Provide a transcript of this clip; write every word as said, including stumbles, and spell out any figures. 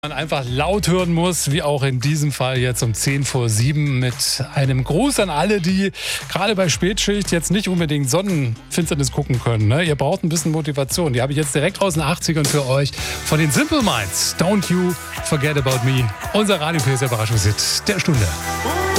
Man einfach laut hören muss, wie auch in diesem Fall jetzt um zehn vor sieben mit einem Gruß an alle, die gerade bei Spätschicht jetzt nicht unbedingt Sonnenfinsternis gucken können. Ne? Ihr braucht ein bisschen Motivation. Die habe ich jetzt direkt aus den achtzigern für euch von den Simple Minds. Don't You Forget About Me. Unser Radio-P S Überraschungshit der Stunde.